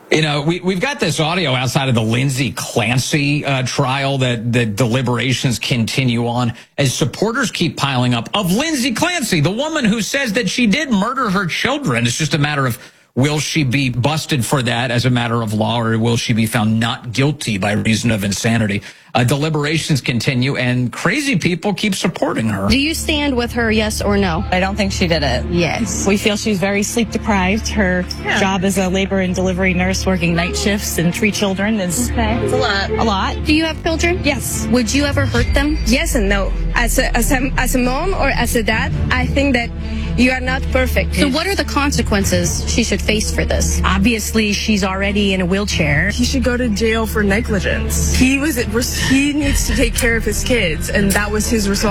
You know, we've got this audio outside of the Lindsay Clancy trial that the deliberations continue on as supporters keep piling up of Lindsay Clancy, the woman who says that she did murder her children. It's just a matter of, will she be busted for that as a matter of law, or will she be found not guilty by reason of insanity? Deliberations continue, and crazy people keep supporting her. Do you stand with her, yes or no? I don't think she did it. Yes. We feel she's very sleep deprived. Her job as a labor and delivery nurse, working night shifts and 3 children is It's a lot. a lot. Do you have children? Yes. Would you ever hurt them? Yes and no. As a mom or as a dad, I think that you are not perfect. So what are the consequences she should face for this? Obviously, she's already in a wheelchair. He should go to jail for negligence. He needs to take care of his kids, and that was his responsibility.